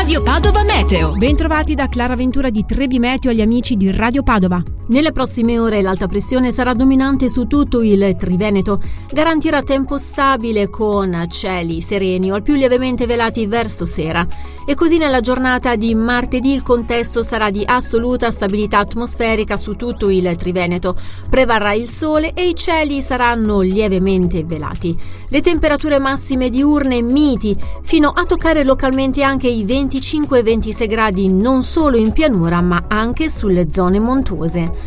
Radio Padova Meteo. Bentrovati da Clara Ventura di Trebi Meteo agli amici di Radio Padova. Nelle prossime ore l'alta pressione sarà dominante su tutto il Triveneto. Garantirà tempo stabile con cieli sereni o al più lievemente velati verso sera. E così nella giornata di martedì il contesto sarà di assoluta stabilità atmosferica su tutto il Triveneto. Prevarrà il sole e i cieli saranno lievemente velati. Le temperature massime diurne miti, fino a toccare localmente anche i 25-26 gradi non solo in pianura ma anche sulle zone montuose.